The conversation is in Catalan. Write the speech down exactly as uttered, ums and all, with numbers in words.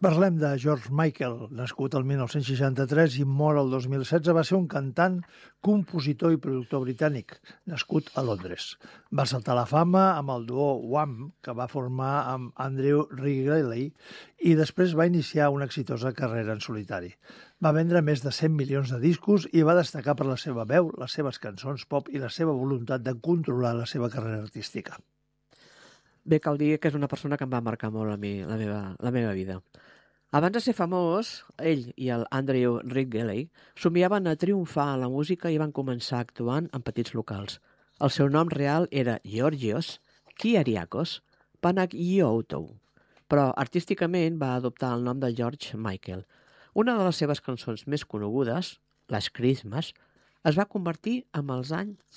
Parlem de George Michael, nascut el mil nou-cents seixanta-tres i mort el dos mil setze, va ser un cantant, compositor i productor britànic, nascut a Londres. Va saltar a la fama amb el duo Wham, que va formar amb Andrew Wrigley, i després va iniciar una exitosa carrera en solitari. Va vendre més de cent milions de discos i va destacar per la seva veu, les seves cançons pop i la seva voluntat de controlar la seva carrera artística. Bé, cal dir que és una persona que em va marcar molt a mi, la meva, la meva vida. Abans de ser famós, ell i el Andrew Wrigley somiaven a triomfar en la música i van començar actuant en petits locals. El seu nom real era Georgios Kyriakos Panagiotou, però artísticament va adoptar el nom de George Michael. Una de les seves cançons més conegudes, Last Christmas, es va convertir amb els anys